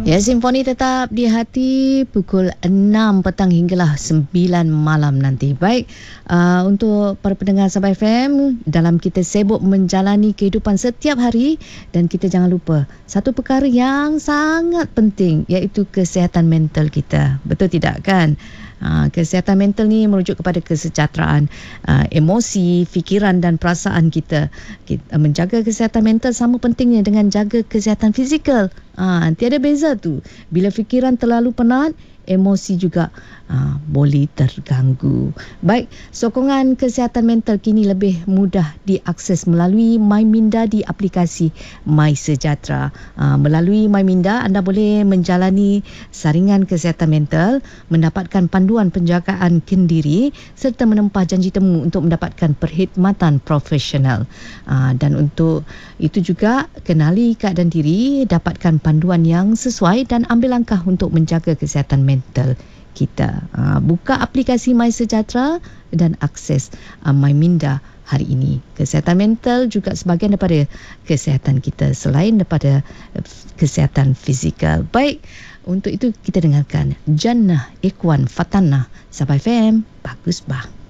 Ya, Simfoni tetap di hati pukul 6 petang hinggalah 9 malam nanti. Baik, untuk para pendengar Sabah FM, dalam kita sibuk menjalani kehidupan setiap hari, dan kita jangan lupa satu perkara yang sangat penting, iaitu kesihatan mental kita. Betul tidak kan? Kesihatan mental ni merujuk kepada kesejahteraan emosi, fikiran dan perasaan kita. Menjaga kesihatan mental sama pentingnya dengan jaga kesihatan fizikal. Tiada beza tu. Bila fikiran terlalu penat, emosi juga boleh terganggu. Baik, sokongan kesihatan mental kini lebih mudah diakses melalui MyMinda di aplikasi MySejahtera. Melalui MyMinda, anda boleh menjalani saringan kesihatan mental, mendapatkan panduan penjagaan kendiri serta menempah janji temu untuk mendapatkan perkhidmatan profesional. Dan untuk itu juga, kenali keadaan diri, dapatkan panduan yang sesuai dan ambil langkah untuk menjaga kesihatan mental kita. Buka aplikasi MySejahtera dan akses MyMinda hari ini. Kesihatan mental juga sebahagian daripada kesihatan kita selain daripada kesihatan fizikal. Baik, untuk itu kita dengarkan Jannah Ikhwan Fatanah, Sabah FM, Bagus Bah.